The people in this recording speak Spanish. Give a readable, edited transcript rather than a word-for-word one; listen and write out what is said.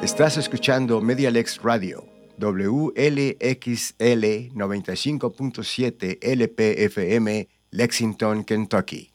Estás escuchando MediaLex Radio, WLXL 95.7 LPFM, Lexington, Kentucky.